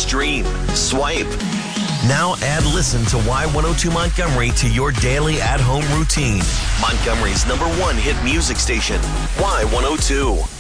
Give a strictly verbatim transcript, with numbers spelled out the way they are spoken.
stream, swipe. Now add Listen to Y one oh two Montgomery to your daily at-home routine. Montgomery's number one hit music station, Y one oh two.